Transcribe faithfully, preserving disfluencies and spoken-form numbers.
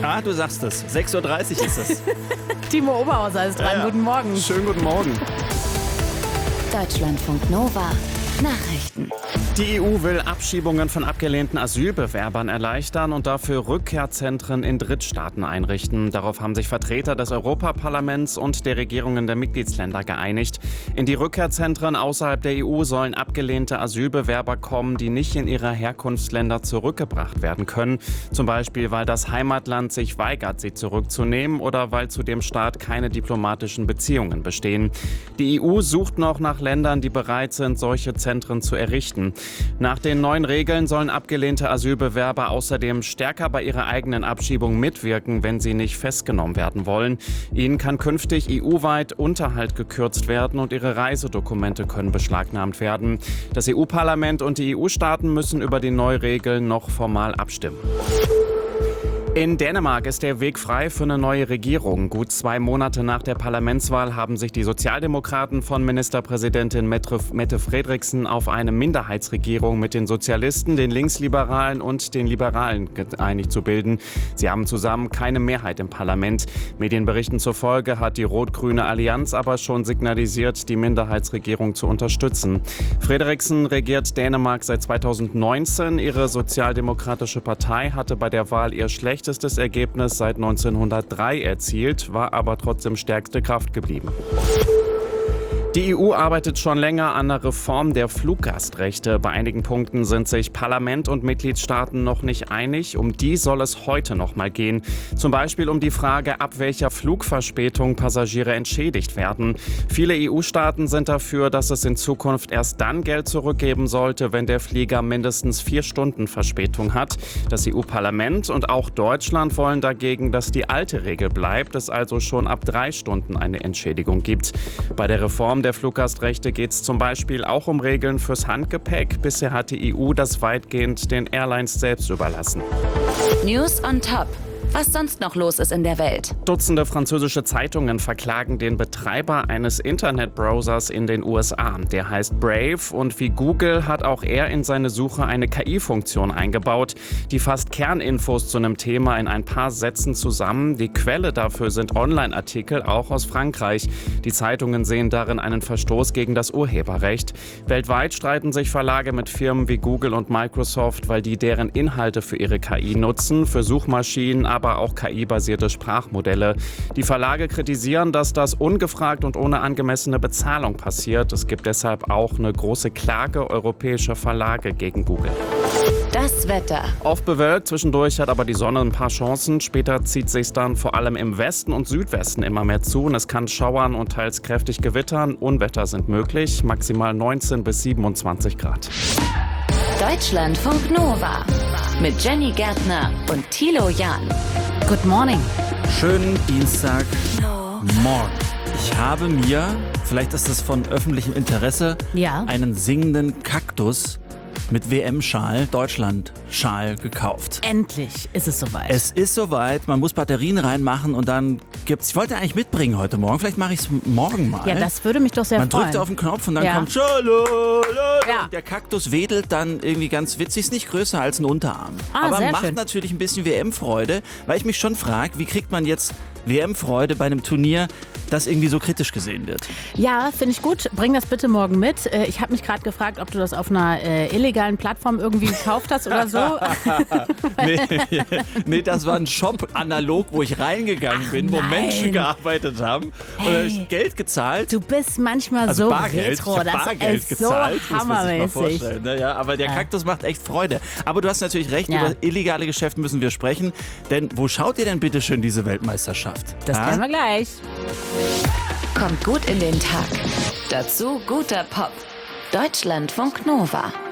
Ja, du sagst es. sechs Uhr dreißig ist es. Timo Oberhauser ist dran. Ja, ja. Guten Morgen. Schönen guten Morgen. Deutschlandfunk Nova. Nachrichten. Die E U will Abschiebungen von abgelehnten Asylbewerbern erleichtern und dafür Rückkehrzentren in Drittstaaten einrichten. Darauf haben sich Vertreter des Europaparlaments und der Regierungen der Mitgliedsländer geeinigt. In die Rückkehrzentren außerhalb der E U sollen abgelehnte Asylbewerber kommen, die nicht in ihre Herkunftsländer zurückgebracht werden können. Zum Beispiel, weil das Heimatland sich weigert, sie zurückzunehmen oder weil zu dem Staat keine diplomatischen Beziehungen bestehen. Die E U sucht noch nach Ländern, die bereit sind, solche Zentren zu errichten. Nach den neuen Regeln sollen abgelehnte Asylbewerber außerdem stärker bei ihrer eigenen Abschiebung mitwirken, wenn sie nicht festgenommen werden wollen. Ihnen kann künftig E U-weit Unterhalt gekürzt werden und ihre Reisedokumente können beschlagnahmt werden. Das E U-Parlament und die E U-Staaten müssen über die Neuregeln noch formal abstimmen. In Dänemark ist der Weg frei für eine neue Regierung. Gut zwei Monate nach der Parlamentswahl haben sich die Sozialdemokraten von Ministerpräsidentin Mette Frederiksen auf eine Minderheitsregierung mit den Sozialisten, den Linksliberalen und den Liberalen geeinigt zu bilden. Sie haben zusammen keine Mehrheit im Parlament. Medienberichten zufolge hat die rot-grüne Allianz aber schon signalisiert, die Minderheitsregierung zu unterstützen. Frederiksen regiert Dänemark seit zweitausendneunzehn. Ihre sozialdemokratische Partei hatte bei der Wahl ihr schlechtes Ergebnis seit neunzehnhundertdrei erzielt, war aber trotzdem stärkste Kraft geblieben. Die E U arbeitet schon länger an einer Reform der Fluggastrechte. Bei einigen Punkten sind sich Parlament und Mitgliedstaaten noch nicht einig. Um die soll es heute noch mal gehen. Zum Beispiel um die Frage, ab welcher Flugverspätung Passagiere entschädigt werden. Viele E U-Staaten sind dafür, dass es in Zukunft erst dann Geld zurückgeben sollte, wenn der Flieger mindestens vier Stunden Verspätung hat. Das E U-Parlament und auch Deutschland wollen dagegen, dass die alte Regel bleibt, es also schon ab drei Stunden eine Entschädigung gibt. Bei der Reform der Fluggastrechte geht es zum Beispiel auch um Regeln fürs Handgepäck. Bisher hat die E U das weitgehend den Airlines selbst überlassen. News on Top. Was sonst noch los ist in der Welt. Dutzende französische Zeitungen verklagen den Betreiber eines Internetbrowsers in den U S A. Der heißt Brave und wie Google hat auch er in seine Suche eine K I-Funktion eingebaut. Die fasst Kerninfos zu einem Thema in ein paar Sätzen zusammen. Die Quelle dafür sind Online-Artikel, auch aus Frankreich. Die Zeitungen sehen darin einen Verstoß gegen das Urheberrecht. Weltweit streiten sich Verlage mit Firmen wie Google und Microsoft, weil die deren Inhalte für ihre K I nutzen, für Suchmaschinen, aber auch K I-basierte Sprachmodelle. Die Verlage kritisieren, dass das ungefragt und ohne angemessene Bezahlung passiert. Es gibt deshalb auch eine große Klage europäischer Verlage gegen Google. Das Wetter. Oft bewölkt, zwischendurch hat aber die Sonne ein paar Chancen. Später zieht sich dann vor allem im Westen und Südwesten immer mehr zu und es kann schauern und teils kräftig gewittern. Unwetter sind möglich, maximal neunzehn bis siebenundzwanzig Grad. Deutschlandfunk Nova mit Jenny Gärtner und Thilo Jahn. Good morning. Schönen Dienstagmorgen. Ich habe mir, vielleicht ist es von öffentlichem Interesse, Ja. einen singenden Kaktus mit W M-Schal, Deutschland-Schal gekauft. Endlich ist es soweit. Es ist soweit, man muss Batterien reinmachen und dann gibt's. Ich wollte eigentlich mitbringen heute Morgen, vielleicht mache ich es morgen mal. ja, das würde mich doch sehr Man freuen. drückt auf den Knopf und dann Ja. kommt Schalala, Ja. und der Kaktus wedelt dann irgendwie ganz witzig, ist nicht größer als ein Unterarm. Ah, Aber sehr macht schön. natürlich ein bisschen W M-Freude, weil ich mich schon frage, wie kriegt man jetzt W M-Freude bei einem Turnier, das irgendwie so kritisch gesehen wird. Ja, finde ich gut. Bring das bitte morgen mit. Äh, Ich habe mich gerade gefragt, ob du das auf einer äh, illegalen Plattform irgendwie gekauft hast oder so. nee, nee, das war ein Shop analog, wo ich reingegangen Ach, bin, wo nein. Menschen gearbeitet haben. Und da habe ich Geld gezahlt. Du bist manchmal Also so Bargeld, retro. ich hab Das Bargeld ist gezahlt, so muss man sich mal hammermäßig. vorstellen. Ne? Ja, aber der Kaktus macht echt Freude. Aber du hast natürlich recht, Ja. über illegale Geschäfte müssen wir sprechen. Denn wo schaut ihr denn bitte schön diese Weltmeisterschaft? Das Ha? klären wir gleich. Kommt gut in den Tag. Dazu guter Pop. Deutschlandfunk Nova.